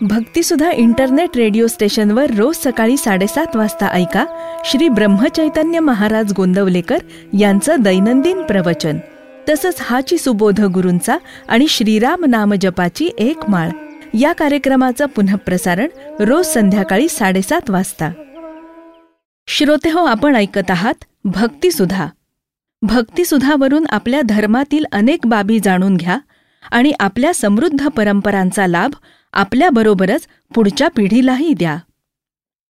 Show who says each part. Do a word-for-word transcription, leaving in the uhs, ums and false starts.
Speaker 1: भक्तिसुधा internet radio स्टेशनवर रोज सकाळी साडेसात वाजता ऐका श्री ब्रह्मचैतन्य महाराज गोंदवलेकर यांचं दैनंदिन प्रवचन. तसंच हाची सुबोध गुरूंचा आणि श्रीराम नाम जपाची एक माळ या कार्यक्रमाचं पुनःप्रसारण रोज संध्याकाळी साडेसात वाजता. श्रोतेहो, आपण ऐकत आहात भक्तिसुधा. भक्तिसुधावरून आपल्या धर्मातील अनेक बाबी जाणून घ्या आणि आपल्या समृद्ध परंपरांचा लाभ आपल्याबरोबरच पुढच्या पिढीलाही द्या.